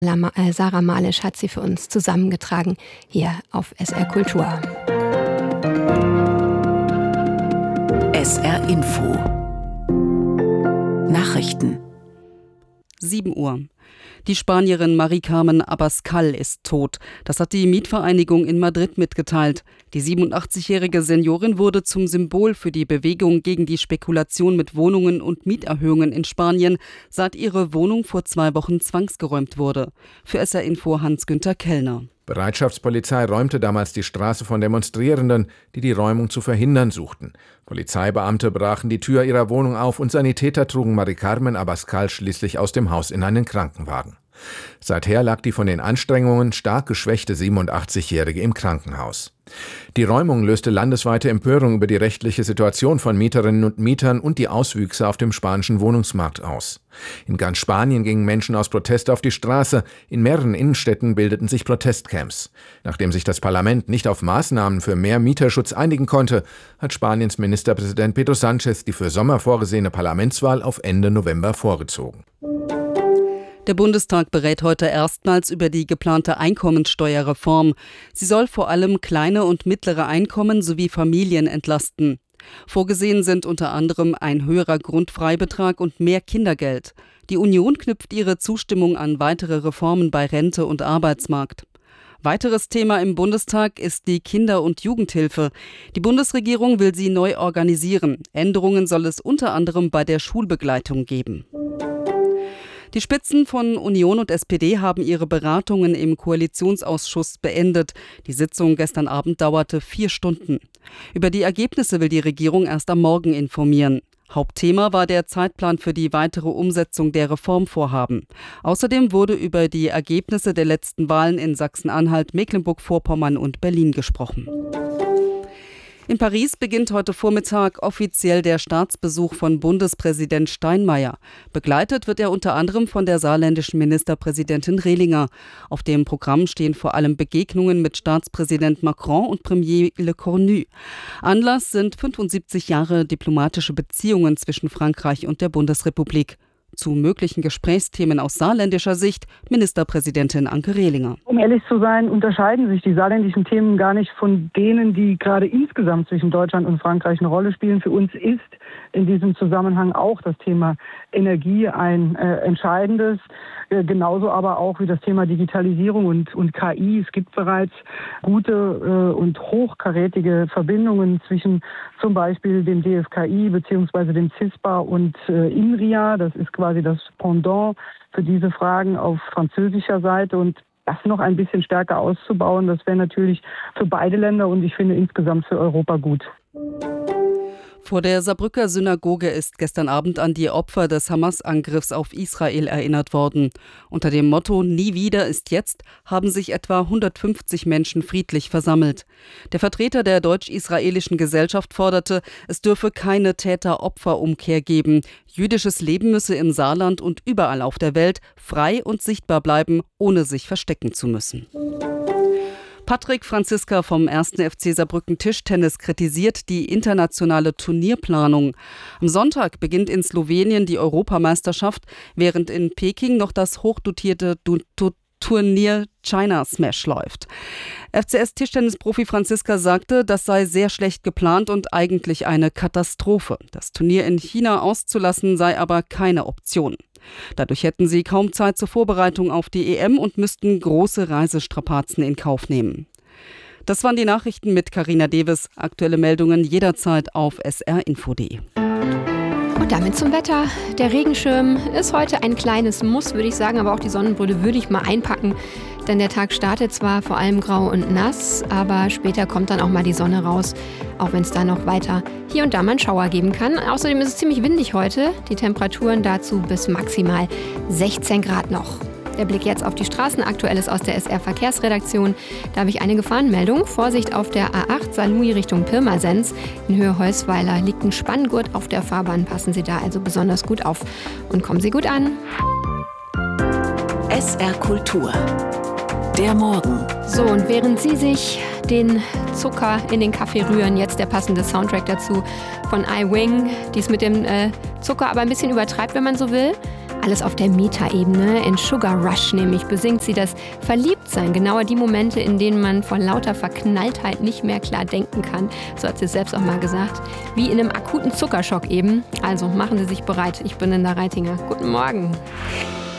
Sarah Malisch hat sie für uns zusammengetragen hier auf SR Kultur. SR Info Nachrichten 7 Uhr. Die Spanierin Mari Carmen Abascal ist tot. Das hat die Mietvereinigung in Madrid mitgeteilt. Die 87-jährige Seniorin wurde zum Symbol für die Bewegung gegen die Spekulation mit Wohnungen und Mieterhöhungen in Spanien, seit ihre Wohnung vor 2 Wochen zwangsgeräumt wurde. Für SR Info Hans-Günther Kellner. Bereitschaftspolizei räumte damals die Straße von Demonstrierenden, die die Räumung zu verhindern suchten. Polizeibeamte brachen die Tür ihrer Wohnung auf und Sanitäter trugen Mari Carmen Abascal schließlich aus dem Haus in einen Krankenwagen. Seither lag die von den Anstrengungen stark geschwächte 87-Jährige im Krankenhaus. Die Räumung löste landesweite Empörung über die rechtliche Situation von Mieterinnen und Mietern und die Auswüchse auf dem spanischen Wohnungsmarkt aus. In ganz Spanien gingen Menschen aus Protest auf die Straße. In mehreren Innenstädten bildeten sich Protestcamps. Nachdem sich das Parlament nicht auf Maßnahmen für mehr Mieterschutz einigen konnte, hat Spaniens Ministerpräsident Pedro Sánchez die für Sommer vorgesehene Parlamentswahl auf Ende November vorgezogen. Der Bundestag berät heute erstmals über die geplante Einkommensteuerreform. Sie soll vor allem kleine und mittlere Einkommen sowie Familien entlasten. Vorgesehen sind unter anderem ein höherer Grundfreibetrag und mehr Kindergeld. Die Union knüpft ihre Zustimmung an weitere Reformen bei Rente und Arbeitsmarkt. Weiteres Thema im Bundestag ist die Kinder- und Jugendhilfe. Die Bundesregierung will sie neu organisieren. Änderungen soll es unter anderem bei der Schulbegleitung geben. Die Spitzen von Union und SPD haben ihre Beratungen im Koalitionsausschuss beendet. Die Sitzung gestern Abend dauerte 4 Stunden. Über die Ergebnisse will die Regierung erst am Morgen informieren. Hauptthema war der Zeitplan für die weitere Umsetzung der Reformvorhaben. Außerdem wurde über die Ergebnisse der letzten Wahlen in Sachsen-Anhalt, Mecklenburg-Vorpommern und Berlin gesprochen. In Paris beginnt heute Vormittag offiziell der Staatsbesuch von Bundespräsident Steinmeier. Begleitet wird er unter anderem von der saarländischen Ministerpräsidentin Rehlinger. Auf dem Programm stehen vor allem Begegnungen mit Staatspräsident Macron und Premier Le Cornu. Anlass sind 75 Jahre diplomatische Beziehungen zwischen Frankreich und der Bundesrepublik. Zu möglichen Gesprächsthemen aus saarländischer Sicht Ministerpräsidentin Anke Rehlinger. Um ehrlich zu sein, unterscheiden sich die saarländischen Themen gar nicht von denen, die gerade insgesamt zwischen Deutschland und Frankreich eine Rolle spielen. Für uns ist in diesem Zusammenhang auch das Thema Energie ein entscheidendes, genauso aber auch wie das Thema Digitalisierung und KI. Es gibt bereits gute und hochkarätige Verbindungen zwischen zum Beispiel dem DFKI bzw. dem CISPA und INRIA. Das ist quasi das Pendant für diese Fragen auf französischer Seite, und das noch ein bisschen stärker auszubauen, das wäre natürlich für beide Länder und ich finde insgesamt für Europa gut. Vor der Saarbrücker Synagoge ist gestern Abend an die Opfer des Hamas-Angriffs auf Israel erinnert worden. Unter dem Motto „Nie wieder ist jetzt" haben sich etwa 150 Menschen friedlich versammelt. Der Vertreter der deutsch-israelischen Gesellschaft forderte, es dürfe keine Täter-Opfer-Umkehr geben. Jüdisches Leben müsse im Saarland und überall auf der Welt frei und sichtbar bleiben, ohne sich verstecken zu müssen. Patrick Franziska vom 1. FC Saarbrücken Tischtennis kritisiert die internationale Turnierplanung. Am Sonntag beginnt in Slowenien die Europameisterschaft, während in Peking noch das hochdotierte Turnier China Smash läuft. FCS-Tischtennisprofi Franziska sagte, das sei sehr schlecht geplant und eigentlich eine Katastrophe. Das Turnier in China auszulassen sei aber keine Option. Dadurch hätten sie kaum Zeit zur Vorbereitung auf die EM und müssten große Reisestrapazen in Kauf nehmen. Das waren die Nachrichten mit Carina Deves. Aktuelle Meldungen jederzeit auf srinfo.de. Und damit zum Wetter. Der Regenschirm ist heute ein kleines Muss, würde ich sagen, aber auch die Sonnenbrille würde ich mal einpacken. Denn der Tag startet zwar vor allem grau und nass, aber später kommt dann auch mal die Sonne raus, auch wenn es da noch weiter hier und da mal einen Schauer geben kann. Außerdem ist es ziemlich windig heute, die Temperaturen dazu bis maximal 16 Grad noch. Der Blick jetzt auf die Straßen. Aktuelles aus der SR-Verkehrsredaktion. Da habe ich eine Gefahrenmeldung. Vorsicht auf der A8 Saarlouis Richtung Pirmasens. In Höhe Heusweiler liegt ein Spanngurt auf der Fahrbahn. Passen Sie da also besonders gut auf und kommen Sie gut an. SR Kultur. Der Morgen. So, und während Sie sich den Zucker in den Kaffee rühren, jetzt der passende Soundtrack dazu von iWing, die es mit dem Zucker aber ein bisschen übertreibt, wenn man so will. Alles auf der Metaebene. In Sugar Rush nämlich besingt sie das Verliebtsein. Genauer die Momente, in denen man vor lauter Verknalltheit nicht mehr klar denken kann. So hat sie es selbst auch mal gesagt. Wie in einem akuten Zuckerschock eben. Also machen Sie sich bereit. Ich bin Linda Reitinger. Guten Morgen.